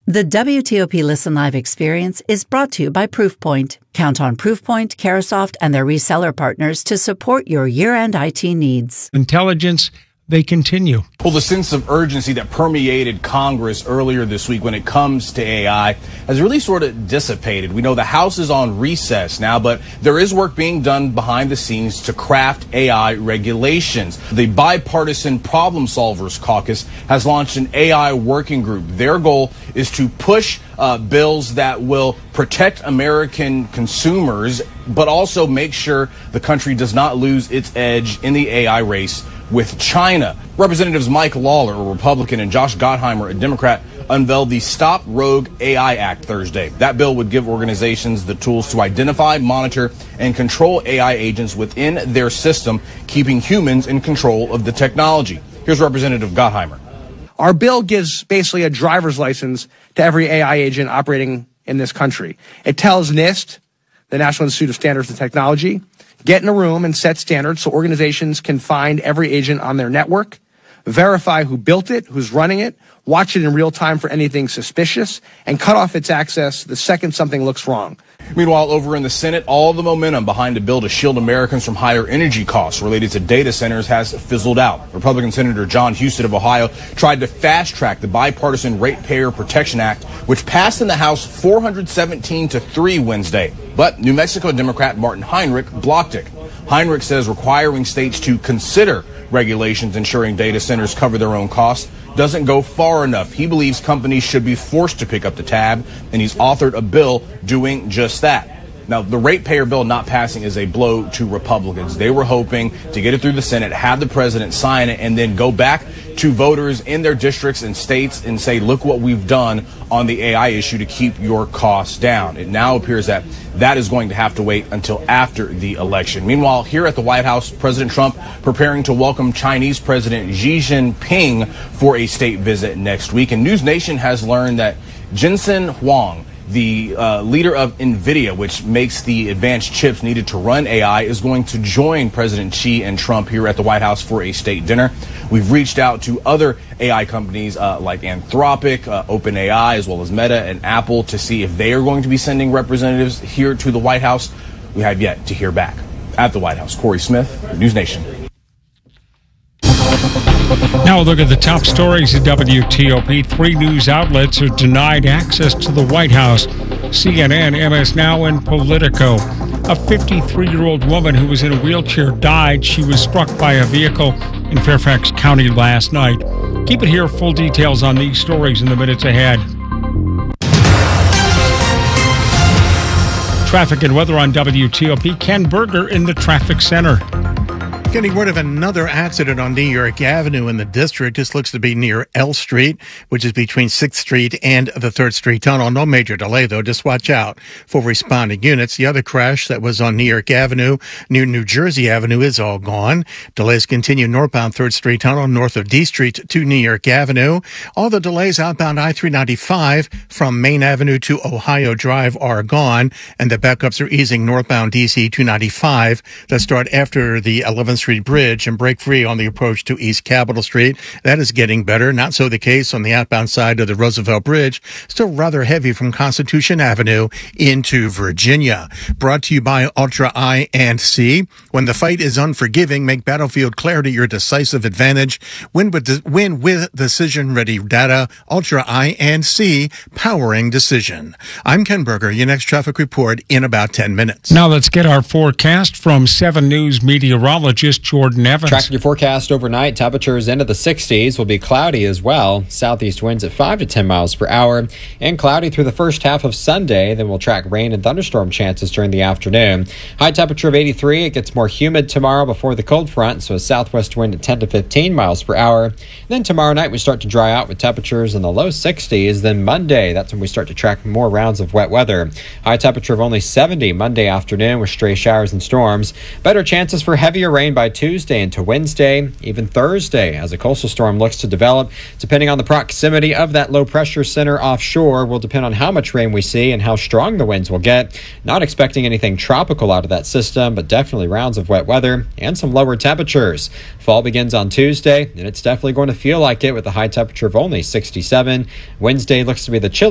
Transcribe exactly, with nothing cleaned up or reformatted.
The W T O P Listen Live experience is brought to you by Proofpoint. Count on Proofpoint, Carahsoft, and their reseller partners to support your year-end I T needs. Intelligence, they continue. Well, the sense of urgency that permeated Congress earlier this week when it comes to A I has really sort of dissipated. We know the House is on recess now, but there is work being done behind the scenes to craft A I regulations. The Bipartisan Problem Solvers Caucus has launched an A I working group. Their goal is to push uh, bills that will protect American consumers, but also make sure the country does not lose its edge in the A I race with China. Representatives Mike Lawler, a Republican, and Josh Gottheimer, a Democrat, unveiled the Stop Rogue A I Act Thursday. That bill would give organizations the tools to identify, monitor, and control A I agents within their system, keeping humans in control of the technology. Here's Representative Gottheimer. Our bill gives basically a driver's license to every A I agent operating in this country. It tells NIST, the National Institute of Standards and Technology, get in a room and set standards so organizations can find every agent on their network, verify who built it, who's running it, watch it in real time for anything suspicious, and cut off its access the second something looks wrong. Meanwhile, over in the Senate, all the momentum behind a bill to shield Americans from higher energy costs related to data centers has fizzled out. Republican Senator John Husted of Ohio tried to fast-track the Bipartisan Ratepayer Protection Act, which passed in the House four hundred seventeen to three Wednesday. But New Mexico Democrat Martin Heinrich blocked it. Heinrich says requiring states to consider regulations ensuring data centers cover their own costs doesn't go far enough. He believes companies should be forced to pick up the tab, and he's authored a bill doing just that. Now, the ratepayer bill not passing is a blow to Republicans. They were hoping to get it through the Senate, have the president sign it, and then go back to voters in their districts and states and say, look what we've done on the A I issue to keep your costs down. It now appears that that is going to have to wait until after the election. Meanwhile, here at the White House, President Trump preparing to welcome Chinese President Xi Jinping for a state visit next week. And News Nation has learned that Jensen Huang, the uh, leader of NVIDIA, which makes the advanced chips needed to run A I, is going to join President Xi and Trump here at the White House for a state dinner. We've reached out to other A I companies uh, like Anthropic, uh, OpenAI, as well as Meta and Apple to see if they are going to be sending representatives here to the White House. We have yet to hear back. At the White House, Corey Smith, News Nation. Now a look at the top stories at W T O P. Three news outlets are denied access to the White House: C N N, M S Now, and Politico. A fifty-three-year-old woman who was in a wheelchair died. She was struck by a vehicle in Fairfax County last night. Keep it here. Full details on these stories in the minutes ahead. Traffic and weather on W T O P. Ken Berger in the traffic center. Getting word of another accident on New York Avenue in the district. This looks to be near L Street, which is between sixth Street and the third Street Tunnel. No major delay, though. Just watch out for responding units. The other crash that was on New York Avenue near New Jersey Avenue is all gone. Delays continue northbound third Street Tunnel north of D Street to New York Avenue. All the delays outbound I three ninety-five from Main Avenue to Ohio Drive are gone, and the backups are easing northbound D C two ninety-five that start after the eleventh Street Bridge and break free on the approach to East Capitol Street. That is getting better. Not so the case on the outbound side of the Roosevelt Bridge. Still rather heavy from Constitution Avenue into Virginia. Brought to you by Ultra I and C. When the fight is unforgiving, make Battlefield Clarity your decisive advantage. Win with, de- win with decision-ready data. Ultra I and C, powering decision. I'm Ken Berger. Your next traffic report in about ten minutes. Now let's get our forecast from seven News meteorologist Jordan Evans. Tracking your forecast overnight, temperatures into the sixties, will be cloudy as well. Southeast winds at five to ten miles per hour, and cloudy through the first half of Sunday. Then we'll track rain and thunderstorm chances during the afternoon. High temperature of eighty-three. It gets more humid tomorrow before the cold front, so a southwest wind at ten to fifteen miles per hour. And then tomorrow night we start to dry out with temperatures in the low sixties. Then Monday, that's when we start to track more rounds of wet weather. High temperature of only seventy Monday afternoon with stray showers and storms. Better chances for heavier rain by Tuesday into Wednesday, even Thursday, as a coastal storm looks to develop. Depending on the proximity of that low pressure center offshore will depend on how much rain we see and how strong the winds will get. Not expecting anything tropical out of that system, but definitely rounds of wet weather and some lower temperatures. Fall begins on Tuesday, and it's definitely going to feel like it with a high temperature of only sixty-seven. Wednesday looks to be the chilliest.